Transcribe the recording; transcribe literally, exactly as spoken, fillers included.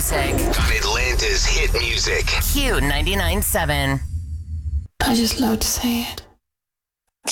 music. On Atlanta's hit music. Q ninety-nine point seven. I just love to say it.